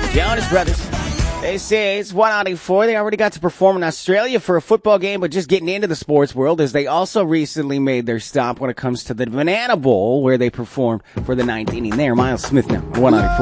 Jonas Brothers. They say it's 194. They already got to perform in Australia for a football game, but just getting into the sports world as they also recently made their stop when it comes to the Banana Bowl, where they performed for the ninth inning there. Miles Smith now, 194.